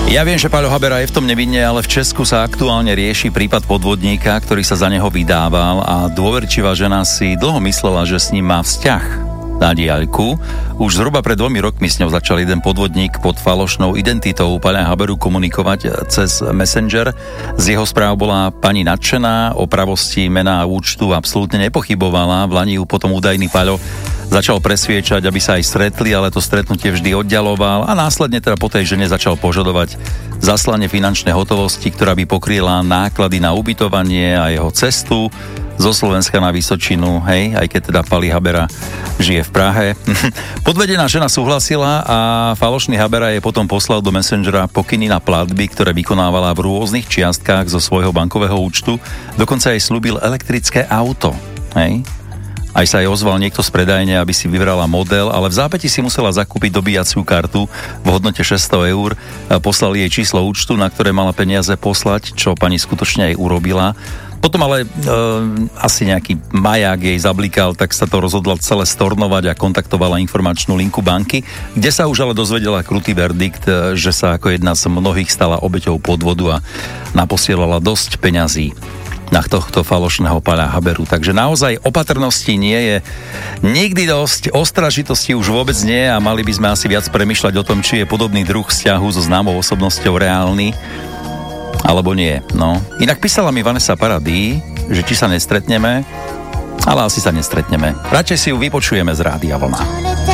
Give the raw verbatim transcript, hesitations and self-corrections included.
Ja viem, že Paľo Habera je v tom nevinne, ale v Česku sa aktuálne rieši prípad podvodníka, ktorý sa za neho vydával a dôverčivá žena si dlho myslela, že s ním má vzťah na diaľku. Už zhruba pred dvomi rokmi s ňou začal jeden podvodník pod falošnou identitou Paľa Haberu komunikovať cez Messenger. Z jeho správ bola pani nadšená, o pravosti mena a účtu absolútne nepochybovala. V lani ju potom údajný Paľo začal presviečať, aby sa aj stretli, ale to stretnutie vždy oddialoval a následne teda po tej žene začal požadovať zaslanie finančnej hotovosti, ktorá by pokryla náklady na ubytovanie a jeho cestu zo Slovenska na Vysočinu, hej, aj keď teda Pali Habera žije v Prahe. Podvedená žena súhlasila a falošný Habera jej potom poslal do Messengera pokyny na platby, ktoré vykonávala v rôznych čiastkách zo svojho bankového účtu. Dokonca jej slúbil elektrické auto, hej. Aj sa jej ozval niekto z predajne, aby si vybrala model, ale v zápäti si musela zakúpiť dobíjaciu kartu v hodnote šesťsto eur. Poslali jej číslo účtu, na ktoré mala peniaze poslať, čo pani skutočne aj urobila. Potom ale e, asi nejaký maják jej zablikal, tak sa to rozhodla celé stornovať a kontaktovala informačnú linku banky, kde sa už ale dozvedela krutý verdikt, že sa ako jedna z mnohých stala obeťou podvodu a naposielala dosť peňazí na tohto falošného Paľa Haberu. Takže naozaj opatrnosti nie je nikdy dosť, ostražitosti už vôbec nie a mali by sme asi viac premýšľať o tom, či je podobný druh vzťahu so známou osobnosťou reálny, alebo nie. No. Inak písala mi Vanessa Paradis, že či sa nestretneme, ale asi sa nestretneme. Radšej si ju vypočujeme z Rádia Vlna.